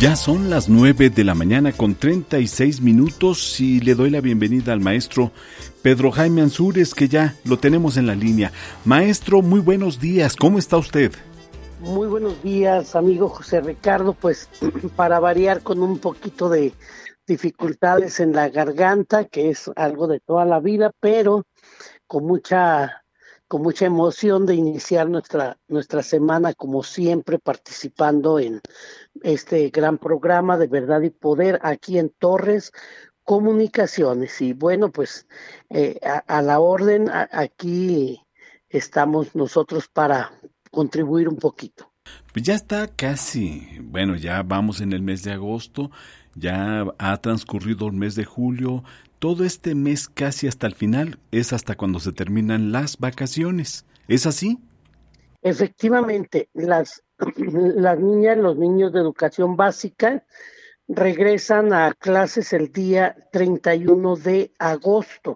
Ya son las 9 de la mañana con 36 minutos y le doy la bienvenida al maestro Pedro Jaime Ansúrez, que ya lo tenemos en la línea. Maestro, muy buenos días, ¿cómo está usted? Muy buenos días, amigo José Ricardo. Pues para variar, con un poquito de dificultades en la garganta, que es algo de toda la vida, pero con mucha emoción de iniciar nuestra semana, como siempre, participando en este gran programa de Verdad y Poder aquí en Torres Comunicaciones. Y bueno, pues a la orden, aquí estamos nosotros para contribuir un poquito. Pues ya está casi, bueno, ya vamos en el mes de agosto, ya ha transcurrido el mes de julio, todo este mes casi hasta el final es hasta cuando se terminan las vacaciones. ¿Es así? Efectivamente, las niñas, los niños de educación básica regresan a clases el día 31 de agosto.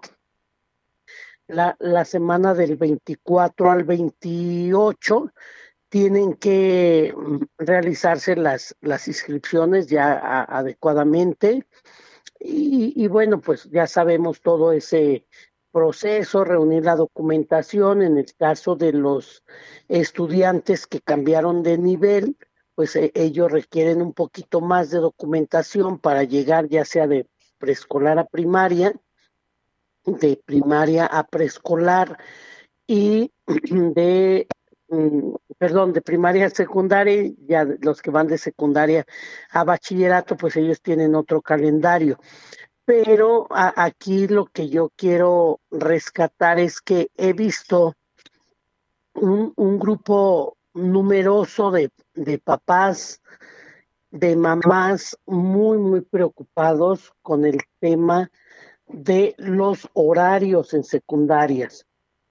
La semana del 24 al 28 tienen que realizarse las inscripciones ya adecuadamente. Y bueno, pues ya sabemos todo ese proceso, reunir la documentación. En el caso de los estudiantes que cambiaron de nivel, pues ellos requieren un poquito más de documentación para llegar ya sea de preescolar a primaria, de primaria a preescolar y de primaria a secundaria. Ya los que van de secundaria a bachillerato, pues ellos tienen otro calendario. Pero aquí lo que yo quiero rescatar es que he visto un grupo numeroso de papás, de mamás muy preocupados con el tema de los horarios en secundarias.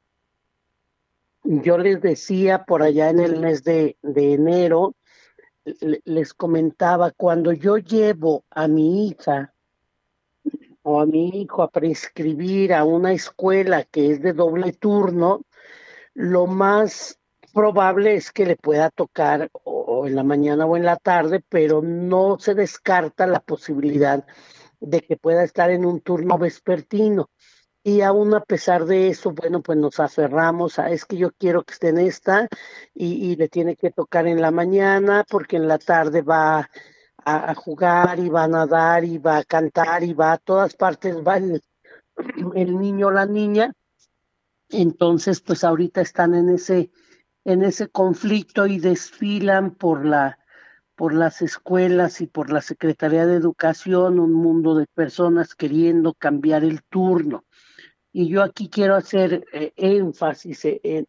Yo les decía por allá en el mes de enero, les comentaba, cuando yo llevo a mi hija o a mi hijo a prescribir a una escuela que es de doble turno, lo más probable es que le pueda tocar o en la mañana o en la tarde, pero no se descarta la posibilidad de que pueda estar en un turno vespertino. Y aún a pesar de eso, bueno, pues nos aferramos a, es que yo quiero que esté en esta y le tiene que tocar en la mañana porque en la tarde va a jugar y va a nadar y va a cantar y va a todas partes, va el niño o la niña. Entonces, pues ahorita están en ese conflicto y desfilan por las escuelas y por la Secretaría de Educación, un mundo de personas queriendo cambiar el turno. Y yo aquí quiero hacer énfasis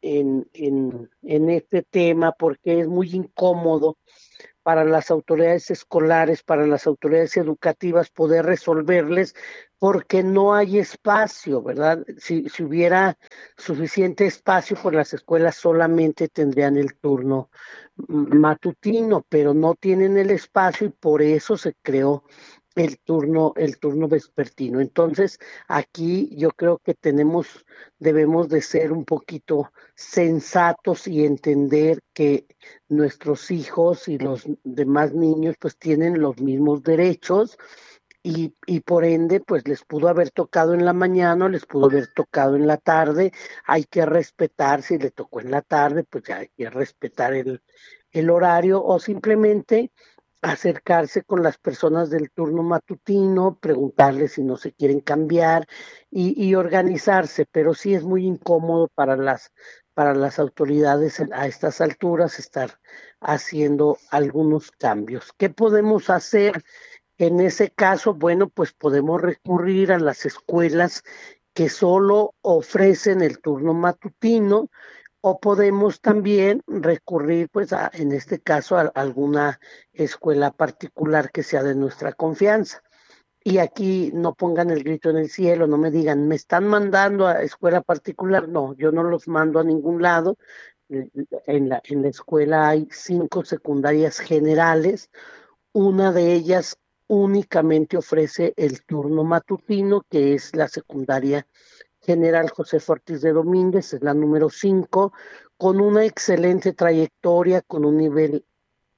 en este tema porque es muy incómodo para las autoridades escolares, para las autoridades educativas poder resolverles porque no hay espacio, ¿verdad? Si hubiera suficiente espacio, pues las escuelas solamente tendrían el turno matutino, pero no tienen el espacio y por eso se creó el turno vespertino. Entonces, aquí yo creo que debemos de ser un poquito sensatos y entender que nuestros hijos y los demás niños pues tienen los mismos derechos y por ende pues les pudo haber tocado en la mañana, les pudo haber tocado en la tarde. Hay que respetar, si le tocó en la tarde, pues ya hay que respetar el horario o simplemente acercarse con las personas del turno matutino, preguntarles si no se quieren cambiar y organizarse, pero sí es muy incómodo para las autoridades a estas alturas estar haciendo algunos cambios. ¿Qué podemos hacer en ese caso? Bueno, pues podemos recurrir a las escuelas que solo ofrecen el turno matutino o podemos también recurrir, pues, en este caso, a alguna escuela particular que sea de nuestra confianza. Y aquí no pongan el grito en el cielo, no me digan, me están mandando a escuela particular. No, yo no los mando a ningún lado. En la escuela hay 5 secundarias generales. Una de ellas únicamente ofrece el turno matutino, que es la secundaria General José Ortiz de Domínguez, es la número 5, con una excelente trayectoria, con un nivel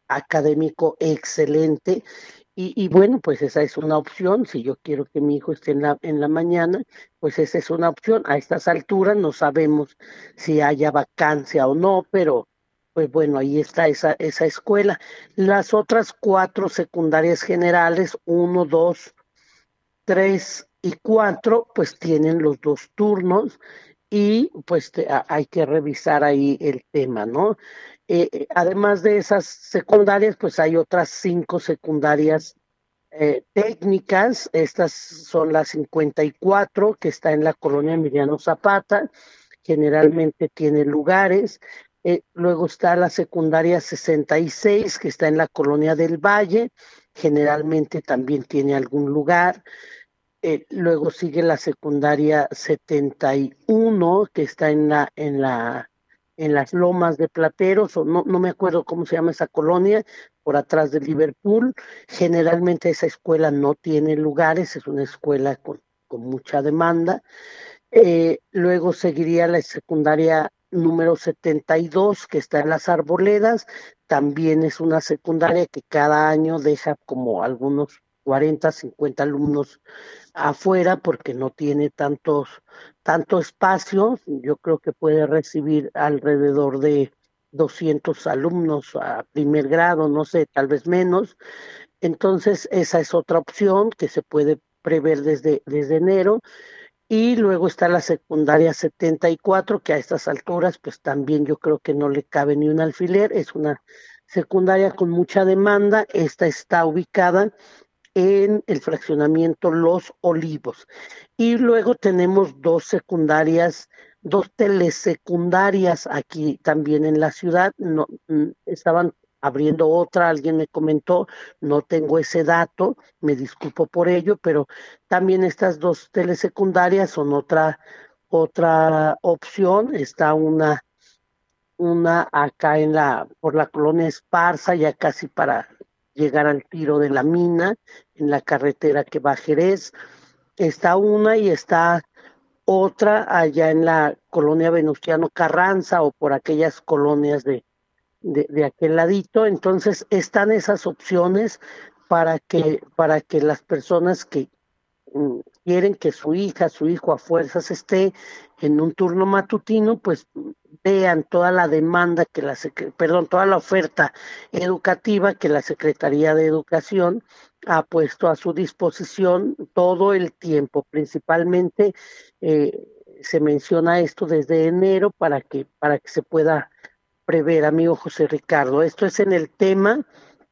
académico excelente. Y bueno, pues esa es una opción. Si yo quiero que mi hijo esté en la mañana, pues esa es una opción. A estas alturas no sabemos si haya vacancia o no, pero pues bueno, ahí está esa escuela. Las otras cuatro secundarias generales, uno, dos, tres y cuatro, pues tienen los dos turnos y pues hay que revisar ahí el tema, ¿no? Además de esas secundarias, pues hay otras cinco secundarias técnicas. Estas son las 54 que está en la colonia Emiliano Zapata, generalmente tiene lugares. Luego está la secundaria 66 que está en la colonia del Valle, generalmente también tiene algún lugar. Luego sigue la secundaria 71 que está en las Lomas de Plateros, o no me acuerdo cómo se llama esa colonia, por atrás de Liverpool. Generalmente esa escuela no tiene lugares, es una escuela con mucha demanda. Luego seguiría la secundaria número 72 que está en las Arboledas. También es una secundaria que cada año deja como algunos 40, 50 alumnos afuera porque no tiene tanto espacio. Yo creo que puede recibir alrededor de 200 alumnos a primer grado, no sé, tal vez menos. Entonces, esa es otra opción que se puede prever desde enero. Y luego está la secundaria 74, que a estas alturas, pues también yo creo que no le cabe ni un alfiler. Es una secundaria con mucha demanda. Esta está ubicada en el fraccionamiento Los Olivos. Y luego tenemos dos secundarias, dos telesecundarias aquí también en la ciudad. No, estaban abriendo otra, alguien me comentó, no tengo ese dato, me disculpo por ello, pero también estas dos telesecundarias son otra opción. Está una acá por la colonia Esparza, ya casi para llegar al Tiro de la Mina, en la carretera que va a Jerez. Está una y está otra allá en la colonia Venustiano Carranza o por aquellas colonias de aquel ladito. Entonces están esas opciones para que las personas que quieren que su hija, su hijo a fuerzas esté en un turno matutino, pues vean toda la demanda toda la oferta educativa que la Secretaría de Educación ha puesto a su disposición todo el tiempo. Principalmente se menciona esto desde enero para que se pueda prever, amigo José Ricardo. Esto es en el tema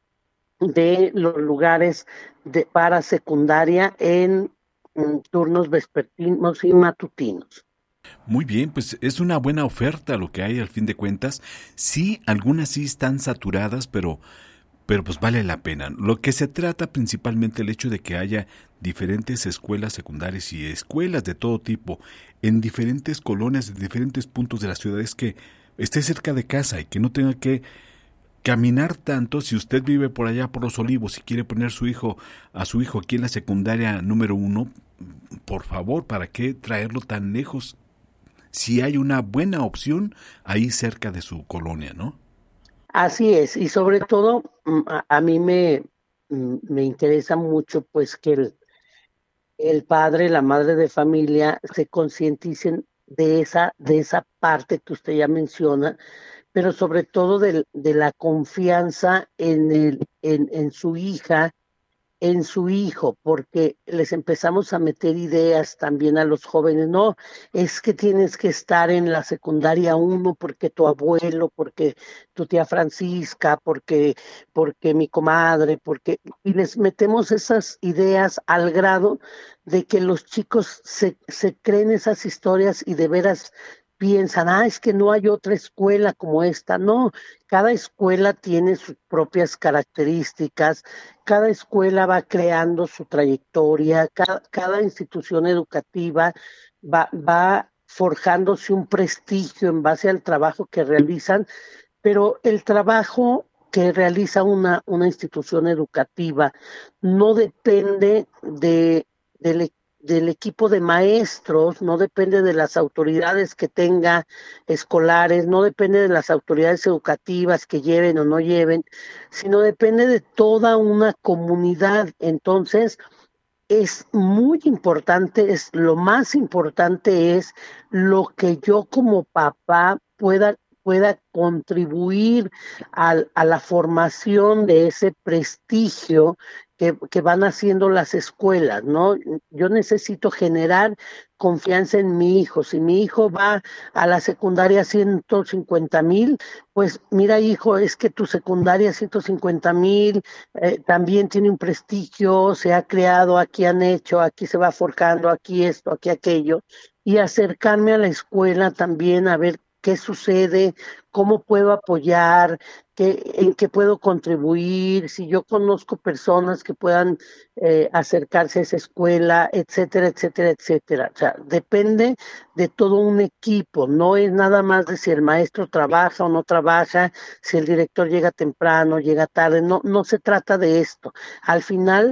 de los lugares para secundaria en turnos vespertinos y matutinos. Muy bien, pues es una buena oferta lo que hay al fin de cuentas. Sí, algunas sí están saturadas, pero pues vale la pena. Lo que se trata principalmente el hecho de que haya diferentes escuelas secundarias y escuelas de todo tipo en diferentes colonias, en diferentes puntos de la ciudad, es que esté cerca de casa y que no tenga que caminar tanto. Si usted vive por allá por Los Olivos y quiere poner a su hijo aquí en la secundaria número 1, por favor, ¿para qué traerlo tan lejos? Si hay una buena opción ahí cerca de su colonia, ¿no? Así es, y sobre todo a mí me interesa mucho pues que el padre, la madre de familia se concienticen de esa parte que usted ya menciona, pero sobre todo de la confianza en su hija, en su hijo, porque les empezamos a meter ideas también a los jóvenes. No, es que tienes que estar en la secundaria 1 porque tu abuelo, porque tu tía Francisca, porque mi comadre, y les metemos esas ideas al grado de que los chicos se creen esas historias y de veras piensan, es que no hay otra escuela como esta. No, cada escuela tiene sus propias características, cada escuela va creando su trayectoria, cada institución educativa va forjándose un prestigio en base al trabajo que realizan, pero el trabajo que realiza una institución educativa no depende del del equipo de maestros, no depende de las autoridades que tenga escolares, no depende de las autoridades educativas que lleven o no lleven, sino depende de toda una comunidad. Entonces, es muy importante, es lo más importante es lo que yo como papá pueda contribuir a la formación de ese prestigio que van haciendo las escuelas, ¿no? Yo necesito generar confianza en mi hijo. Si mi hijo va a la secundaria 150,000, pues mira, hijo, es que tu secundaria 150,000 también tiene un prestigio, se ha creado, aquí han hecho, aquí se va forjando, aquí esto, aquí aquello, y acercarme a la escuela también a ver qué sucede, cómo puedo apoyar, en qué puedo contribuir, si yo conozco personas que puedan acercarse a esa escuela, etcétera, etcétera, etcétera. O sea, depende de todo un equipo, no es nada más de si el maestro trabaja o no trabaja, si el director llega temprano, llega tarde, no, no se trata de esto. Al final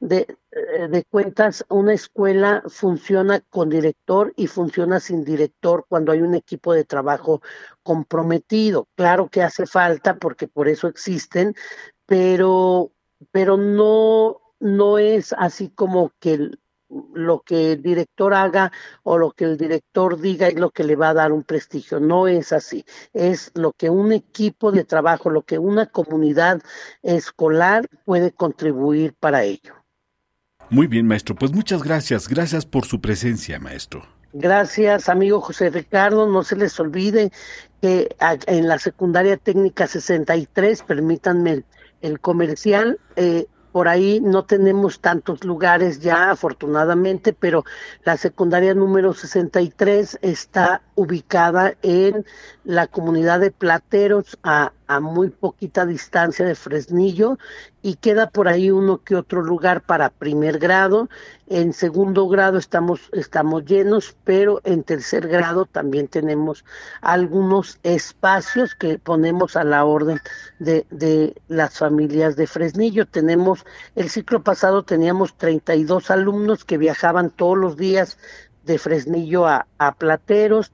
de cuentas, una escuela funciona con director y funciona sin director cuando hay un equipo de trabajo comprometido. Claro que hace falta porque por eso existen, pero, pero no, no es así como que lo que el director haga o lo que el director diga es lo que le va a dar un prestigio. No es así. Es lo que un equipo de trabajo, lo que una comunidad escolar puede contribuir para ello. Muy bien, maestro. Pues muchas gracias. Gracias por su presencia, maestro. Gracias, amigo José Ricardo. No se les olvide que en la secundaria técnica 63, permítanme el comercial, por ahí no tenemos tantos lugares ya, afortunadamente, pero la secundaria número 63 está ubicada en la comunidad de Plateros, a muy poquita distancia de Fresnillo, y queda por ahí uno que otro lugar para primer grado. En segundo grado estamos llenos, pero en tercer grado también tenemos algunos espacios que ponemos a la orden de las familias de Fresnillo. El ciclo pasado teníamos 32 alumnos que viajaban todos los días de Fresnillo a Plateros.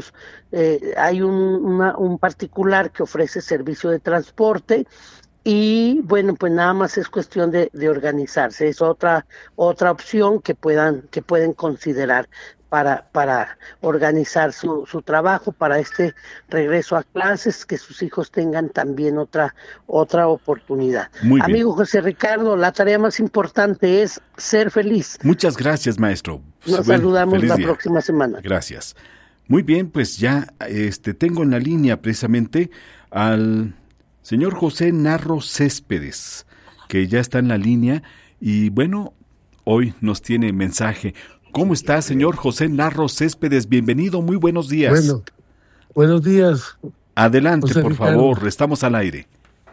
Hay un particular que ofrece servicio de transporte. Y bueno, pues nada más es cuestión de organizarse. Es otra opción que pueden considerar para organizar su trabajo, para este regreso a clases, que sus hijos tengan también otra oportunidad. Muy bien. Amigo José Ricardo, la tarea más importante es ser feliz. Muchas gracias, maestro. Nos saludamos la próxima semana. Gracias. Muy bien, pues ya tengo en la línea precisamente al señor José Narro Céspedes, que ya está en la línea y bueno, hoy nos tiene mensaje. ¿Cómo está, señor José Narro Céspedes? Bienvenido, muy buenos días. Bueno, buenos días. Adelante, José por Ricardo. Favor, estamos al aire.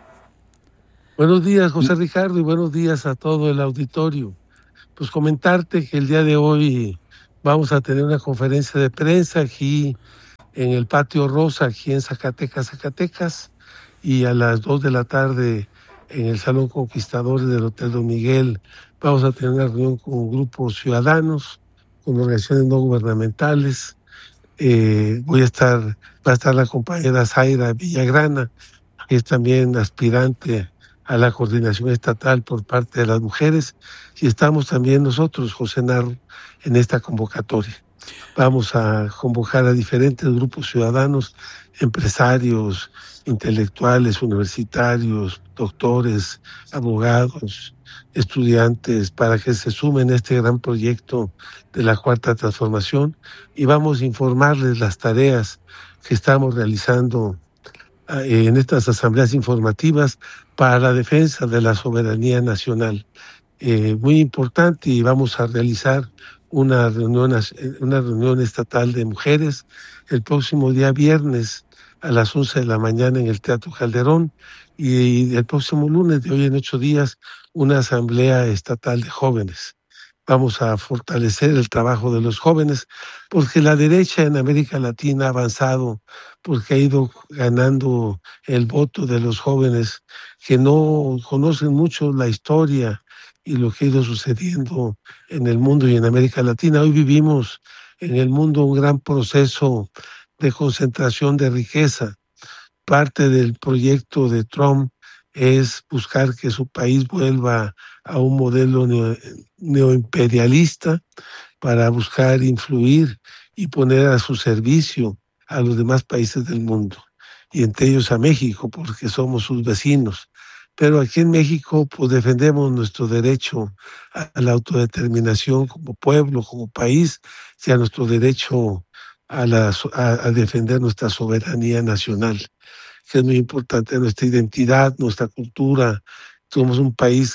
Buenos días, José Ricardo, y buenos días a todo el auditorio. Pues comentarte que el día de hoy vamos a tener una conferencia de prensa aquí en el Patio Rosa, aquí en Zacatecas, y a las 2 de la tarde en el Salón Conquistadores del Hotel Don Miguel vamos a tener una reunión con grupos ciudadanos, con organizaciones no gubernamentales. Va a estar la compañera Zaira Villagrana, que es también aspirante a la coordinación estatal por parte de las mujeres, y estamos también nosotros, José Narro, en esta convocatoria. Vamos a convocar a diferentes grupos ciudadanos, empresarios, intelectuales, universitarios, doctores, abogados, estudiantes, para que se sumen a este gran proyecto de la Cuarta Transformación, y vamos a informarles las tareas que estamos realizando en estas asambleas informativas para la defensa de la soberanía nacional. Muy importante, y vamos a realizar una reunión estatal de mujeres el próximo día viernes a las 11 de la mañana en el Teatro Calderón, y el próximo lunes, de hoy en 8 días, una asamblea estatal de jóvenes. Vamos a fortalecer el trabajo de los jóvenes, porque la derecha en América Latina ha avanzado, porque ha ido ganando el voto de los jóvenes que no conocen mucho la historia y lo que ha ido sucediendo en el mundo y en América Latina. Hoy vivimos en el mundo un gran proceso de concentración de riqueza. Parte del proyecto de Trump es buscar que su país vuelva a un modelo neoimperialista para buscar influir y poner a su servicio a los demás países del mundo, y entre ellos a México, porque somos sus vecinos. Pero aquí en México, pues defendemos nuestro derecho a la autodeterminación como pueblo, como país, y a nuestro derecho a defender nuestra soberanía nacional, que es muy importante, nuestra identidad, nuestra cultura. Somos un país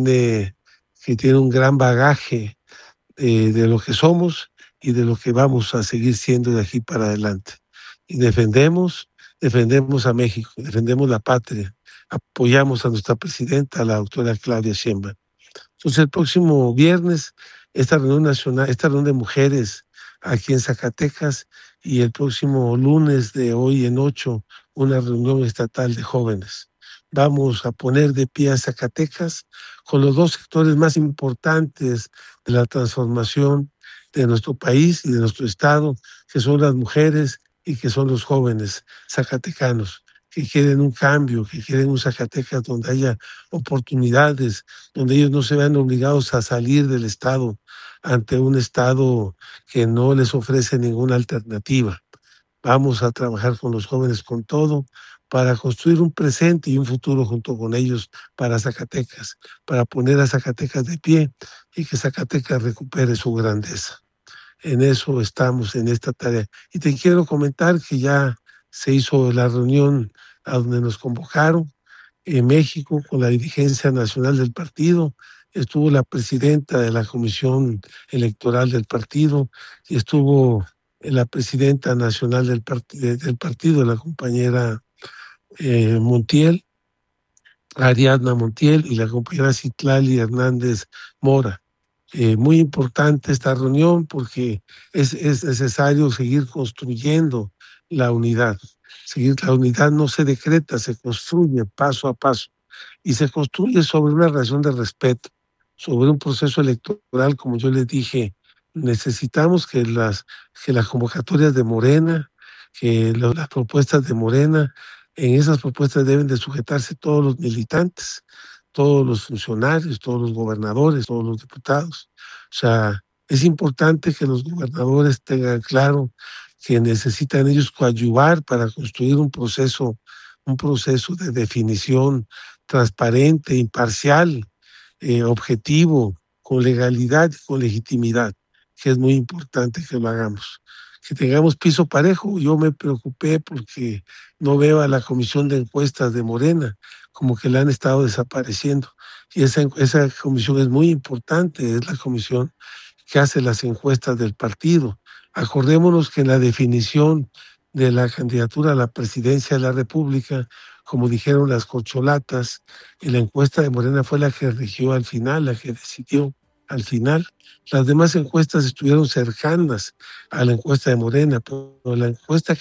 que tiene un gran bagaje de lo que somos y de lo que vamos a seguir siendo de aquí para adelante. Y defendemos a México, defendemos la patria, apoyamos a nuestra presidenta, a la doctora Claudia Sheinbaum. Entonces el próximo viernes, esta reunión nacional, esta reunión de mujeres aquí en Zacatecas, y el próximo lunes de hoy en 8, una reunión estatal de jóvenes. Vamos a poner de pie a Zacatecas con los dos sectores más importantes de la transformación de nuestro país y de nuestro estado, que son las mujeres y que son los jóvenes zacatecanos, que quieren un cambio, que quieren un Zacatecas donde haya oportunidades, donde ellos no se vean obligados a salir del estado ante un estado que no les ofrece ninguna alternativa. Vamos a trabajar con los jóvenes con todo para construir un presente y un futuro junto con ellos para Zacatecas, para poner a Zacatecas de pie y que Zacatecas recupere su grandeza. En eso estamos, en esta tarea. Y te quiero comentar que ya se hizo la reunión a donde nos convocaron en México con la dirigencia nacional del partido. Estuvo la presidenta de la Comisión Electoral del partido y estuvo la presidenta nacional del partido, la compañera Montiel, Ariadna Montiel, y la compañera Citlali Hernández Mora. Muy importante esta reunión porque es necesario seguir construyendo la unidad. La unidad no se decreta, se construye paso a paso, y se construye sobre una relación de respeto, sobre un proceso electoral. Como yo les dije, necesitamos que las convocatorias de Morena, que las propuestas de Morena, en esas propuestas deben de sujetarse todos los militantes, todos los funcionarios, todos los gobernadores, todos los diputados. O sea, es importante que los gobernadores tengan claro que necesitan ellos coadyuvar para construir un proceso de definición transparente, imparcial, objetivo, con legalidad y con legitimidad, que es muy importante que lo hagamos. Que tengamos piso parejo. Yo me preocupé porque no veo a la comisión de encuestas de Morena, como que la han estado desapareciendo. Y esa comisión es muy importante, es la comisión que hace las encuestas del partido. Acordémonos que en la definición de la candidatura a la presidencia de la República, como dijeron las corcholatas, y la encuesta de Morena fue la que rigió al final, la que decidió al final. Las demás encuestas estuvieron cercanas a la encuesta de Morena, pero la encuesta